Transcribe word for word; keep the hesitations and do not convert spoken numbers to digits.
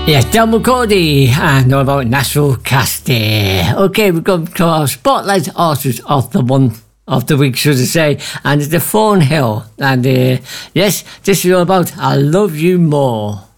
Yes, Del McCordy and all about Nashville Casty. Okay, we've come to our Spotlight Artist of the Month, of the week, should I say, and it's the Thornhill. And uh, yes, this is all about I Love You More.